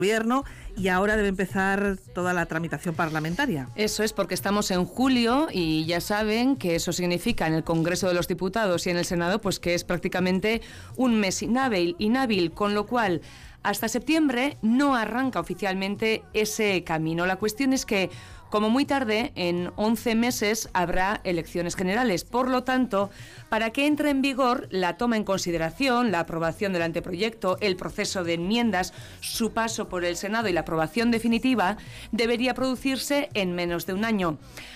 Gobierno y ahora debe empezar toda la tramitación parlamentaria. Eso es, porque estamos en julio y ya saben que eso significa en el Congreso de los Diputados y en el Senado pues que es prácticamente un mes inhábil, con lo cual hasta septiembre no arranca oficialmente ese camino. La cuestión es que, como muy tarde, en 11 meses habrá elecciones generales. Por lo tanto, para que entre en vigor la toma en consideración, la aprobación del anteproyecto, el proceso de enmiendas, su paso por el Senado y la aprobación definitiva, debería producirse en menos de un año.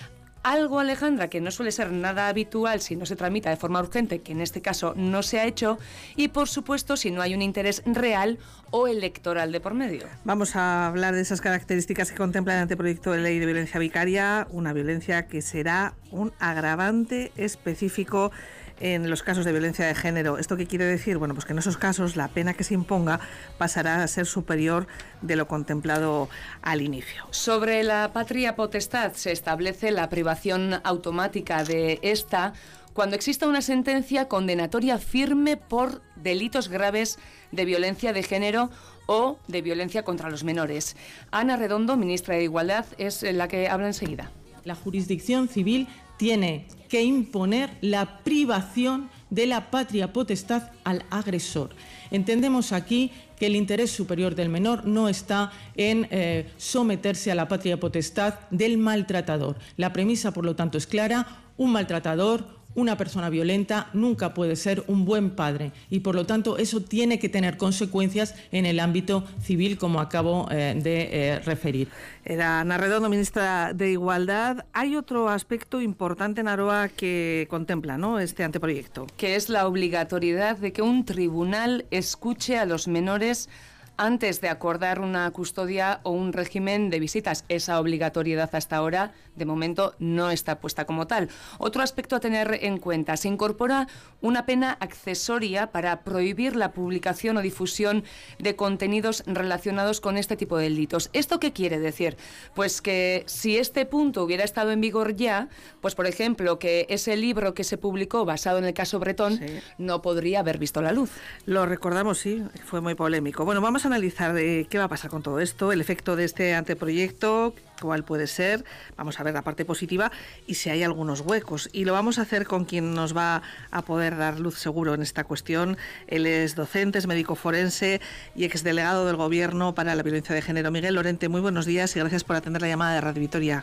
Algo, Alejandra, que no suele ser nada habitual si no se tramita de forma urgente, que en este caso no se ha hecho, y por supuesto si no hay un interés real o electoral de por medio. Vamos a hablar de esas características que contempla el anteproyecto de ley de violencia vicaria, una violencia que será un agravante específico en los casos de violencia de género. ¿Esto qué quiere decir? Bueno, pues que en esos casos la pena que se imponga pasará a ser superior de lo contemplado al inicio. Sobre la patria potestad se establece la privación automática de esta cuando exista una sentencia condenatoria firme por delitos graves de violencia de género o de violencia contra los menores. Ana Redondo, ministra de Igualdad, es la que habla enseguida. La jurisdicción civil tiene que imponer la privación de la patria potestad al agresor. Entendemos aquí que el interés superior del menor no está en someterse a la patria potestad del maltratador. La premisa, por lo tanto, es clara: un maltratador, una persona violenta, nunca puede ser un buen padre y, por lo tanto, eso tiene que tener consecuencias en el ámbito civil, como acabo de referir. Era Ana Redondo, ministra de Igualdad. Hay otro aspecto importante, Naroa, que contempla, ¿no?, este anteproyecto. Que es la obligatoriedad de que un tribunal escuche a los menores antes de acordar una custodia o un régimen de visitas. Esa obligatoriedad hasta ahora, de momento, no está puesta como tal. Otro aspecto a tener en cuenta: se incorpora una pena accesoria para prohibir la publicación o difusión de contenidos relacionados con este tipo de delitos. ¿Esto qué quiere decir? Pues que si este punto hubiera estado en vigor ya, pues por ejemplo, que ese libro que se publicó basado en el caso Bretón no podría haber visto la luz. Lo recordamos, sí, fue muy polémico. Bueno, vamos a analizar qué va a pasar con todo esto, el efecto de este anteproyecto, cuál puede ser, vamos a ver la parte positiva y si hay algunos huecos. Y lo vamos a hacer con quien nos va a poder dar luz seguro en esta cuestión. Él es docente, es médico forense y exdelegado del Gobierno para la violencia de género. Miguel Lorente, muy buenos días y gracias por atender la llamada de Radio Vitoria.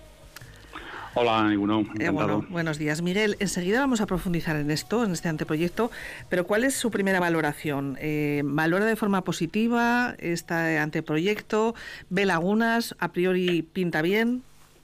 Hola, Iguno, encantado. Buenos días, Miguel. Enseguida vamos a profundizar en esto, en este anteproyecto, pero ¿cuál es su primera valoración? ¿Valora de forma positiva este anteproyecto? ¿Ve lagunas? ¿A priori pinta bien?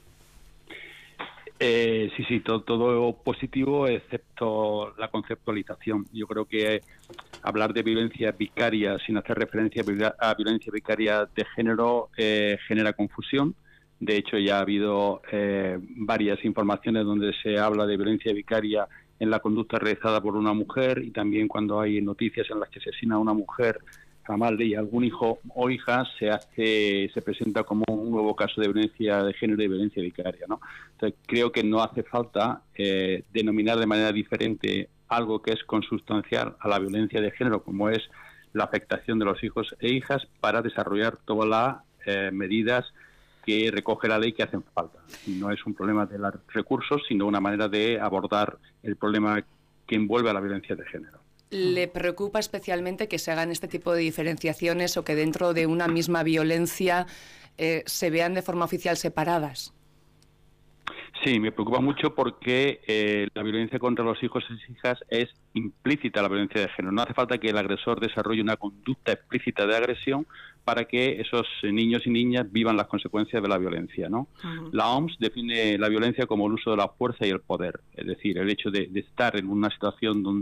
Sí, todo positivo, excepto la conceptualización. Yo creo que hablar de violencia vicaria sin hacer referencia a violencia vicaria de género genera confusión. De hecho, ya ha habido varias informaciones donde se habla de violencia vicaria en la conducta realizada por una mujer, y también cuando hay noticias en las que se asesina a una mujer, a madre y algún hijo o hija, se presenta como un nuevo caso de violencia de género y violencia vicaria, ¿no? Entonces, creo que no hace falta denominar de manera diferente algo que es consustancial a la violencia de género, como es la afectación de los hijos e hijas, para desarrollar todas las medidas que recoge la ley que hacen falta. No es un problema de los recursos, sino una manera de abordar el problema que envuelve a la violencia de género. ¿Le preocupa especialmente que se hagan este tipo de diferenciaciones o que dentro de una misma violencia se vean de forma oficial separadas? Sí, me preocupa mucho porque la violencia contra los hijos y hijas es implícita a la violencia de género. No hace falta que el agresor desarrolle una conducta explícita de agresión para que esos niños y niñas vivan las consecuencias de la violencia, ¿no? La OMS define la violencia como el uso de la fuerza y el poder, es decir, el hecho de estar en una situación donde